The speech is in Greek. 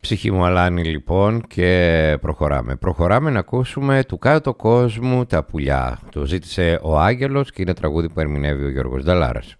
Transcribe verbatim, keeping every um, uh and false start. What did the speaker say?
Ψυχή μου αλάνει λοιπόν και προχωράμε. Προχωράμε να ακούσουμε του κάτω κόσμου τα πουλιά. Το ζήτησε ο Άγγελος και είναι τραγούδι που ερμηνεύει ο Γιώργος Νταλάρας.